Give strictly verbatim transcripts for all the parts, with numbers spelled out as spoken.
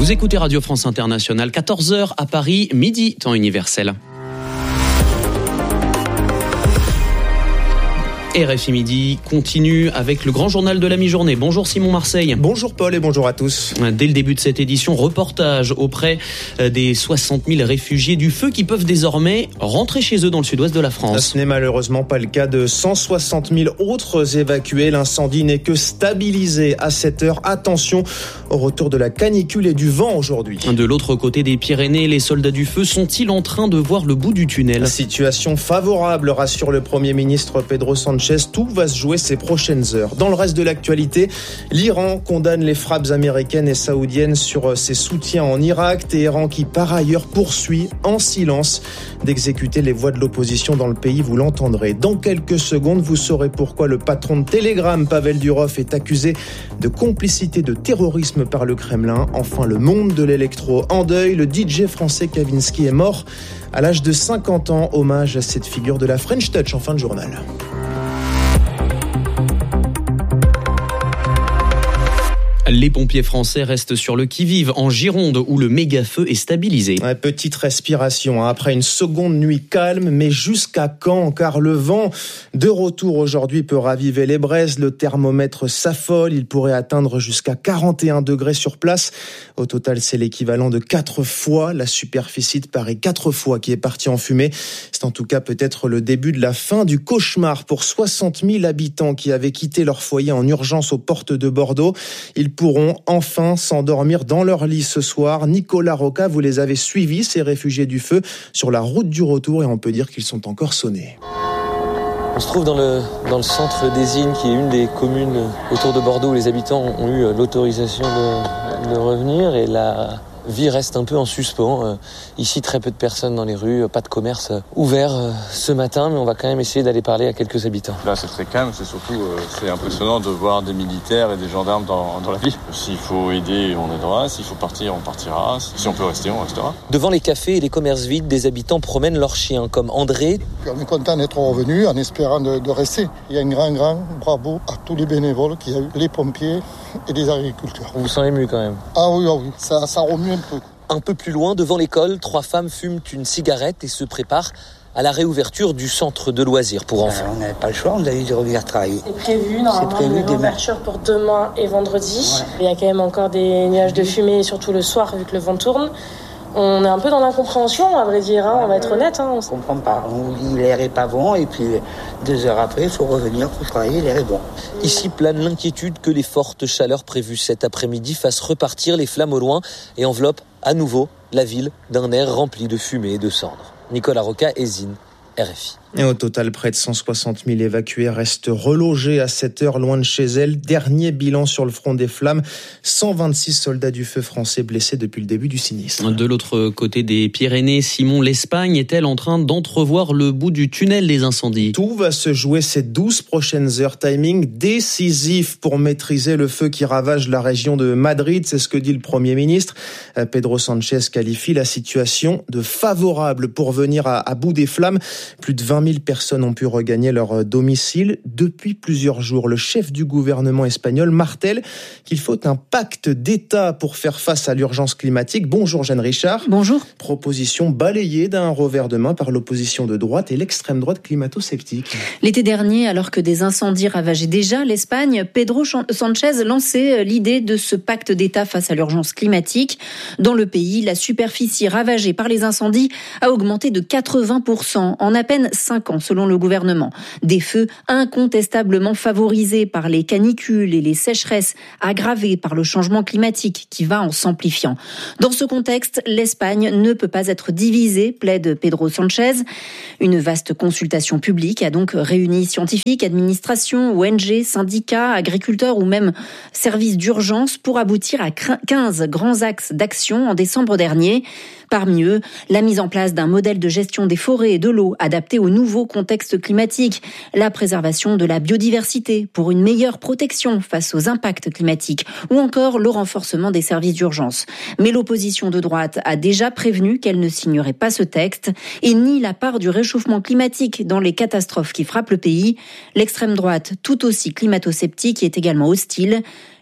Vous écoutez Radio France Internationale, quatorze heures à Paris, midi, temps universel. R F I Midi continue avec le grand journal de la mi-journée. Bonjour Simon Marseille. Bonjour Paul et bonjour à tous. Dès le début de cette édition, reportage auprès des soixante mille réfugiés du feu qui peuvent désormais rentrer chez eux dans le sud-ouest de la France. Ce n'est malheureusement pas le cas de cent soixante mille autres évacués. L'incendie n'est que stabilisé à cette heure. Attention au retour de la canicule et du vent aujourd'hui. De l'autre côté des Pyrénées, les soldats du feu sont-ils en train de voir le bout du tunnel ? Situation favorable, rassure le Premier ministre Pedro Sánchez. Tout va se jouer ces prochaines heures. Dans le reste de l'actualité, l'Iran condamne les frappes américaines et saoudiennes sur ses soutiens en Irak. Téhéran qui par ailleurs poursuit en silence d'exécuter les voix de l'opposition dans le pays. Vous l'entendrez dans quelques secondes. Vous saurez pourquoi le patron de Telegram, Pavel Durov, est accusé de complicité de terrorisme par le Kremlin. Enfin, le monde de l'électro en deuil. Le D J français Kavinsky est mort à l'âge de cinquante ans. Hommage à cette figure de la French Touch en fin de journal. Les pompiers français restent sur le qui-vive en Gironde où le méga-feu est stabilisé. Ouais, petite respiration hein, après une seconde nuit calme, mais jusqu'à quand ? Car le vent de retour aujourd'hui peut raviver les braises. Le thermomètre s'affole, il pourrait atteindre jusqu'à quarante et un degrés sur place. Au total, c'est l'équivalent de quatre fois la superficie de Paris, quatre fois qui est partie en fumée. C'est en tout cas peut-être le début de la fin du cauchemar pour soixante mille habitants qui avaient quitté leur foyer en urgence aux portes de Bordeaux. Ils pourront enfin s'endormir dans leur lit ce soir. Nicolas Roca, vous les avez suivis, ces réfugiés du feu, sur la route du retour, et on peut dire qu'ils sont encore sonnés. On se trouve dans le, dans le centre des Ignes, qui est une des communes autour de Bordeaux où les habitants ont eu l'autorisation de, de revenir, et la vie reste un peu en suspens. Ici, très peu de personnes dans les rues, pas de commerce ouvert ce matin, mais on va quand même essayer d'aller parler à quelques habitants. Là, c'est très calme, c'est surtout euh, c'est impressionnant de voir des militaires et des gendarmes dans, dans la ville. S'il faut aider, on aidera. S'il faut partir, on partira. Si on peut rester, on restera. Devant les cafés et les commerces vides, des habitants promènent leurs chiens, comme André. On est content d'être revenus en espérant de, de rester. Il y a un grand, grand bravo à tous les bénévoles qu'il y a eu, les pompiers et les agriculteurs. On vous sent ému quand même. Ah oui, ah oui, ça, ça remue un peu. Un peu plus loin, devant l'école, trois femmes fument une cigarette et se préparent à la réouverture du centre de loisirs pour enfants. Euh, on n'avait pas le choix, on a eu de revenir travailler. C'est prévu, normalement, c'est prévu, une réouverture pour demain et vendredi. Ouais. Il y a quand même encore des nuages de fumée, surtout le soir, vu que le vent tourne. On est un peu dans l'incompréhension, à vrai dire, hein, on va être honnête. Hein. On ne comprend pas, on dit l'air est pas bon, et puis deux heures après, il faut revenir pour travailler, l'air est bon. Ici plane l'inquiétude que les fortes chaleurs prévues cet après-midi fassent repartir les flammes au loin et enveloppent à nouveau la ville d'un air rempli de fumée et de cendres. Nicolas Roca, Ezine, R F I. Et au total, près de cent soixante mille évacués restent relogés à cette heure loin de chez elles. Dernier bilan sur le front des flammes, cent vingt-six soldats du feu français blessés depuis le début du sinistre. De l'autre côté des Pyrénées, Simon, l'Espagne est-elle en train d'entrevoir le bout du tunnel des incendies ? Tout va se jouer ces douze prochaines heures. Timing décisif pour maîtriser le feu qui ravage la région de Madrid. C'est ce que dit le Premier ministre. Pedro Sánchez qualifie la situation de favorable pour venir à, à bout des flammes. Plus de vingt mille personnes ont pu regagner leur domicile depuis plusieurs jours. Le chef du gouvernement espagnol martèle qu'il faut un pacte d'État pour faire face à l'urgence climatique. Bonjour Jeanne Richard. Bonjour. Proposition balayée d'un revers de main par l'opposition de droite et l'extrême droite climato-sceptique. L'été dernier, alors que des incendies ravageaient déjà l'Espagne, Pedro Sánchez lançait l'idée de ce pacte d'État face à l'urgence climatique. Dans le pays, la superficie ravagée par les incendies a augmenté de quatre-vingts pour cent en à peine cinq ans, selon le gouvernement. Des feux incontestablement favorisés par les canicules et les sécheresses, aggravés par le changement climatique qui va en s'amplifiant. Dans ce contexte, l'Espagne ne peut pas être divisée, plaide Pedro Sánchez. Une vaste consultation publique a donc réuni scientifiques, administrations, O N G, syndicats, agriculteurs ou même services d'urgence pour aboutir à quinze grands axes d'action en décembre dernier. Parmi eux, la mise en place d'un modèle de gestion des forêts et de l'eau adapté au nouveau contexte climatique, la préservation de la biodiversité pour une meilleure protection face aux impacts climatiques ou encore le renforcement des services d'urgence. Mais l'opposition de droite a déjà prévenu qu'elle ne signerait pas ce texte et nie la part du réchauffement climatique dans les catastrophes qui frappent le pays. L'extrême droite, tout aussi climato-sceptique, est également hostile.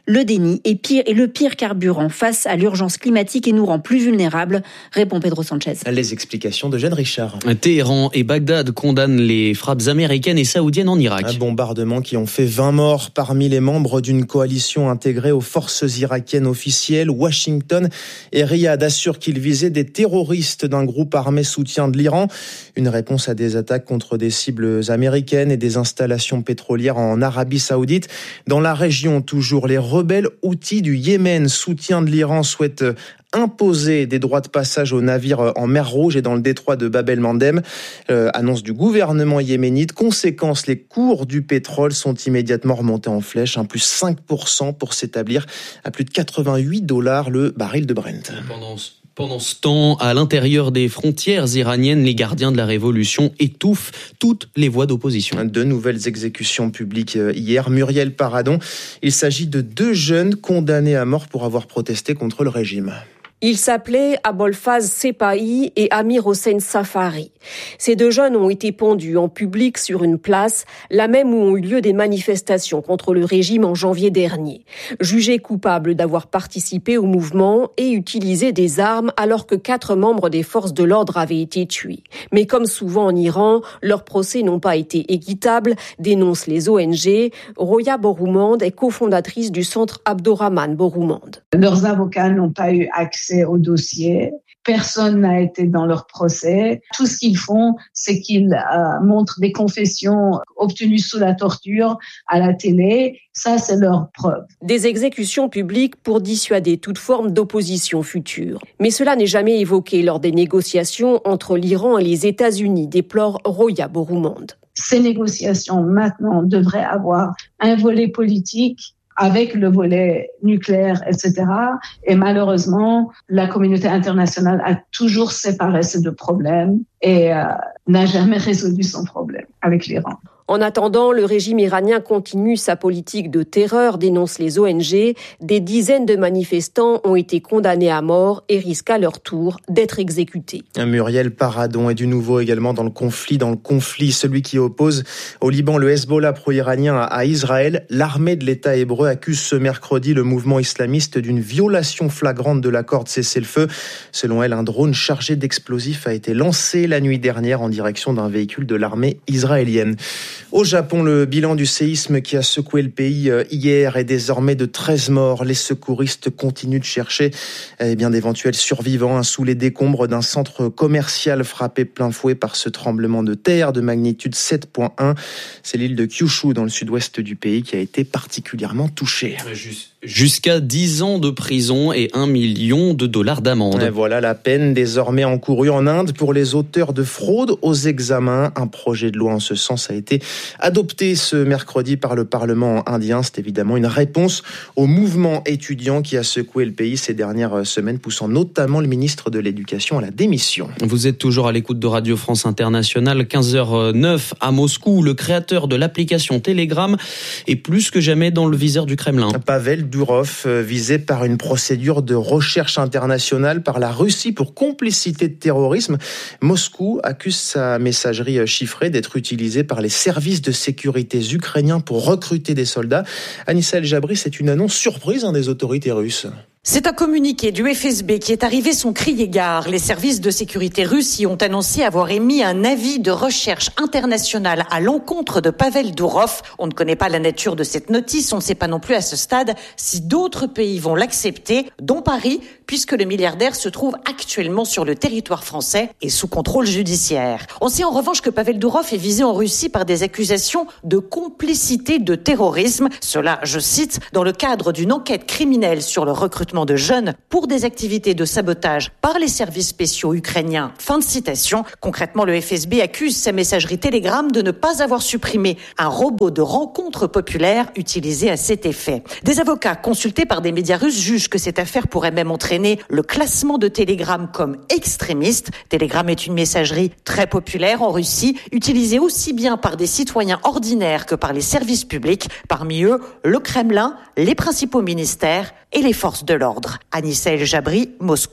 Le déni est pire et le pire carburant face à l'urgence climatique et nous rend plus vulnérables, répond Pedro Sanchez. Les explications de Jeanne Richard. Téhéran et Bagdad condamnent les frappes américaines et saoudiennes en Irak. Un bombardement qui ont fait vingt morts parmi les membres d'une coalition intégrée aux forces irakiennes officielles. Washington et Riyad assurent qu'ils visaient des terroristes d'un groupe armé soutien de l'Iran. Une réponse à des attaques contre des cibles américaines et des installations pétrolières en Arabie Saoudite. Dans la région, toujours, les rebelles houthis du Yémen, soutien de l'Iran, souhaitent imposer des droits de passage aux navires en mer Rouge et dans le détroit de Bab el-Mandeb. Euh, annonce du gouvernement yéménite. Conséquence, les cours du pétrole sont immédiatement remontés en flèche, un plus cinq pour cent pour s'établir à plus de quatre-vingt-huit dollars le baril de Brent. Pendant Pendant ce temps, à l'intérieur des frontières iraniennes, les gardiens de la révolution étouffent toutes les voix d'opposition. Deux nouvelles exécutions publiques hier. Muriel Paradon, il s'agit de deux jeunes condamnés à mort pour avoir protesté contre le régime. Ils s'appelaient Abolfaz Sepahi et Amir Hossein Safari. Ces deux jeunes ont été pendus en public sur une place, la même où ont eu lieu des manifestations contre le régime en janvier dernier. Jugés coupables d'avoir participé au mouvement et utilisé des armes alors que quatre membres des forces de l'ordre avaient été tués. Mais comme souvent en Iran, leurs procès n'ont pas été équitables, dénoncent les O N G. Roya Boroumand est cofondatrice du centre Abdourahman Boroumand. Leurs avocats n'ont pas eu accès au dossier. Personne n'a été dans leur procès. Tout ce qu'ils font, c'est qu'ils euh, montrent des confessions obtenues sous la torture à la télé. Ça, c'est leur preuve. Des exécutions publiques pour dissuader toute forme d'opposition future. Mais cela n'est jamais évoqué lors des négociations entre l'Iran et les États-Unis, déplore Roya Boroumand. Ces négociations, maintenant, devraient avoir un volet politique avec le volet nucléaire, et cetera. Et malheureusement, la communauté internationale a toujours séparé ces deux problèmes et euh, n'a jamais résolu son problème avec l'Iran. En attendant, le régime iranien continue sa politique de terreur, dénoncent les O N G. Des dizaines de manifestants ont été condamnés à mort et risquent à leur tour d'être exécutés. Muriel Paradon est du nouveau également dans le conflit, dans le conflit, celui qui oppose au Liban le Hezbollah pro-iranien à Israël. L'armée de l'État hébreu accuse ce mercredi le mouvement islamiste d'une violation flagrante de l'accord de cessez-le-feu. Selon elle, un drone chargé d'explosifs a été lancé la nuit dernière en direction d'un véhicule de l'armée israélienne. Au Japon, le bilan du séisme qui a secoué le pays hier est désormais de treize morts. Les secouristes continuent de chercher eh bien, d'éventuels survivants sous les décombres d'un centre commercial frappé plein fouet par ce tremblement de terre de magnitude sept virgule un. C'est l'île de Kyushu dans le sud-ouest du pays qui a été particulièrement touchée. Jusqu'à dix ans de prison et un million de dollars d'amende. Et voilà la peine désormais encourue en Inde pour les auteurs de fraude aux examens. Un projet de loi en ce sens a été adopté ce mercredi par le Parlement indien. C'est évidemment une réponse au mouvement étudiant qui a secoué le pays ces dernières semaines, poussant notamment le ministre de l'Éducation à la démission. Vous êtes toujours à l'écoute de Radio France Internationale, quinze heures neuf à Moscou. Le créateur de l'application Telegram est plus que jamais dans le viseur du Kremlin. Pavel Durov, visé par une procédure de recherche internationale par la Russie pour complicité de terrorisme. Moscou accuse sa messagerie chiffrée d'être utilisée par les services de sécurité ukrainiens pour recruter des soldats. Anissa El Jabri, c'est une annonce surprise hein, des autorités russes. C'est un communiqué du F S B qui est arrivé son crier gare. Les services de sécurité russes y ont annoncé avoir émis un avis de recherche internationale à l'encontre de Pavel Durov. On ne connaît pas la nature de cette notice, on ne sait pas non plus à ce stade si d'autres pays vont l'accepter, dont Paris, puisque le milliardaire se trouve actuellement sur le territoire français et sous contrôle judiciaire. On sait en revanche que Pavel Durov est visé en Russie par des accusations de complicité de terrorisme. Cela, je cite, dans le cadre d'une enquête criminelle sur le recrutement de jeunes pour des activités de sabotage par les services spéciaux ukrainiens. Fin de citation. Concrètement, le F S B accuse sa messagerie Telegram de ne pas avoir supprimé un robot de rencontre populaire utilisé à cet effet. Des avocats consultés par des médias russes jugent que cette affaire pourrait même entraîner le classement de Telegram comme extrémiste. Telegram est une messagerie très populaire en Russie, utilisée aussi bien par des citoyens ordinaires que par les services publics, parmi eux le Kremlin, les principaux ministères et les forces de l'ordre. Anissa El Jabri, Moscou,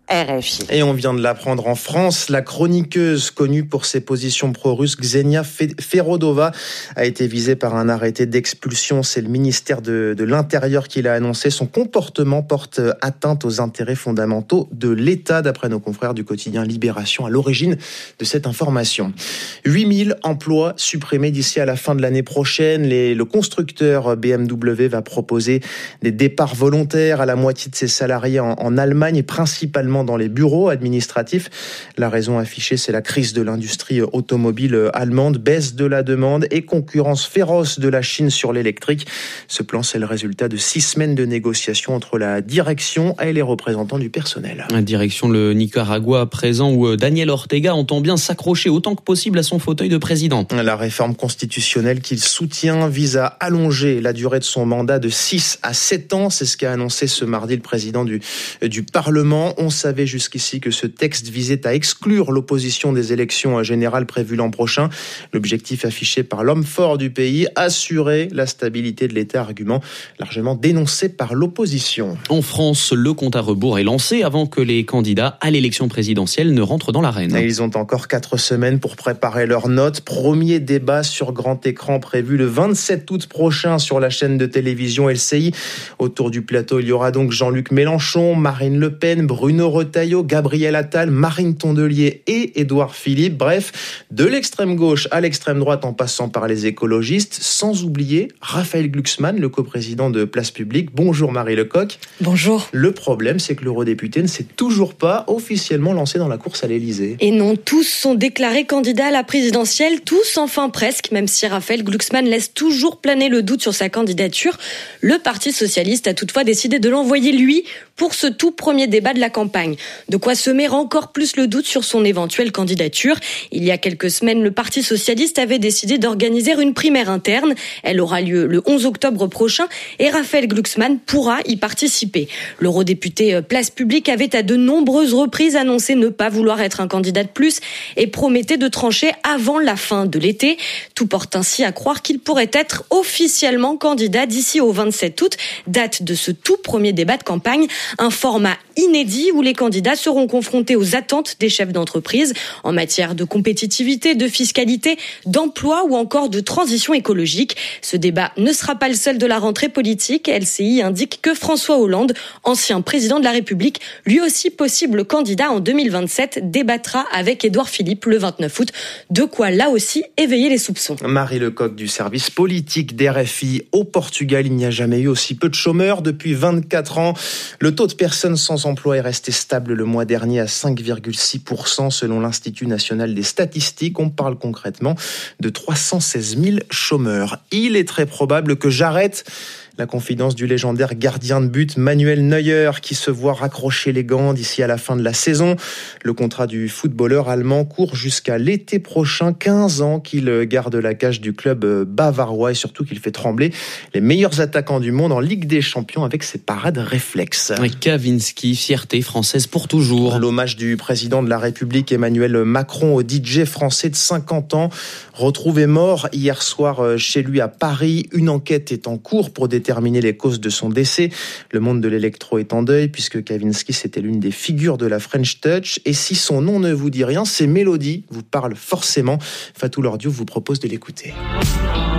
R F I. Et on vient de l'apprendre en France, la chroniqueuse connue pour ses positions pro-russes, Ksenia Ferodova, a été visée par un arrêté d'expulsion. C'est le ministère de, de l'Intérieur qui l'a annoncé. Son comportement porte atteinte aux intérêts fondamentaux de l'État, d'après nos confrères du quotidien Libération, à l'origine de cette information. huit mille emplois supprimés d'ici à la fin de l'année prochaine. Les, le constructeur B M W va proposer des départs volontaires à la moitié de ses salariés en, en Allemagne et principalement dans les bureaux administratifs. La raison affichée, c'est la crise de l'industrie automobile allemande, baisse de la demande et concurrence féroce de la Chine sur l'électrique. Ce plan, c'est le résultat de six semaines de négociations entre la direction et les représentants du personnel. Direction le Nicaragua à présent, où Daniel Ortega entend bien s'accrocher autant que possible à son fauteuil de président. La réforme constitutionnelle qu'il soutient vise à allonger la durée de son mandat de six à sept ans. C'est ce qu'a annoncé ce mardi le président du, du Parlement. On savait jusqu'ici que ce texte visait à exclure l'opposition des élections générales prévues l'an prochain. L'objectif affiché par l'homme fort du pays, assurer la stabilité de l'État, argument largement dénoncé par l'opposition. En France, le compte à rebours est lancé avant que les candidats à l'élection présidentielle ne rentrent dans l'arène. Et ils ont encore quatre semaines pour préparer leurs notes. Premier débat sur grand écran prévu le vingt-sept août prochain sur la chaîne de télévision L C I. Autour du plateau, il y aura donc Jean-Luc Mélenchon, Marine Le Pen, Bruno Retailleau, Gabriel Attal, Marine Tondelier et Édouard Philippe. Bref, de l'extrême gauche à l'extrême droite en passant par les écologistes, sans oublier Raphaël Glucksmann, le coprésident de Place Publique. Bonjour Marie Lecoq. Bonjour. Le problème, c'est que l'eurodéputé ne s'est toujours pas officiellement lancé dans la course à l'Élysée. Et non, tous sont déclarés candidats à la présidentielle, tous enfin presque, même si Raphaël Glucksmann laisse toujours planer le doute sur sa candidature. Le Parti socialiste a toutefois décidé de l'envoyer lui pour ce tout premier débat de la campagne. De quoi semer encore plus le doute sur son éventuelle candidature. Il y a quelques semaines, le Parti socialiste avait décidé d'organiser une primaire interne. Elle aura lieu le onze octobre prochain et Raphaël Glucksmann pourra y participer. L'eurodéputé Place Publique avait à de nombreuses reprises annoncé ne pas vouloir être un candidat de plus et promettait de trancher avant la fin de l'été. Tout porte ainsi à croire qu'il pourrait être officiellement candidat d'ici au vingt-sept août, date de ce tout premier débat de campagne. Un format inédit où les candidats seront confrontés aux attentes des chefs d'entreprise en matière de compétitivité, de fiscalité, d'emploi ou encore de transition écologique. Ce débat ne sera pas le seul de la rentrée politique. L C I indique que François Hollande, ancien président de la République, lui aussi possible candidat en deux mille vingt-sept, débattra avec Édouard Philippe le vingt-neuf août. De quoi là aussi éveiller les soupçons. Marie Lecoq du service politique d'R F I. Au Portugal, il n'y a jamais eu aussi peu de chômeurs depuis vingt-quatre ans. Le taux de personnes sans emploi est resté stable le mois dernier à cinq virgule six pour cent selon l'Institut national des statistiques. On parle concrètement de trois cent seize mille chômeurs. Il est très probable que j'arrête. La confidence du légendaire gardien de but Manuel Neuer qui se voit raccrocher les gants d'ici à la fin de la saison. Le contrat du footballeur allemand court jusqu'à l'été prochain. quinze ans qu'il garde la cage du club bavarois et surtout qu'il fait trembler les meilleurs attaquants du monde en Ligue des Champions avec ses parades réflexes. Kavinsky, fierté française pour toujours. L'hommage du président de la République Emmanuel Macron au D J français de cinquante ans, retrouvé mort hier soir chez lui à Paris. Une enquête est en cours pour déterminer déterminer les causes de son décès. Le monde de l'électro est en deuil puisque Kavinsky, c'était l'une des figures de la French Touch. Et si son nom ne vous dit rien, ses mélodies vous parlent forcément. Fatou Lordio vous propose de l'écouter.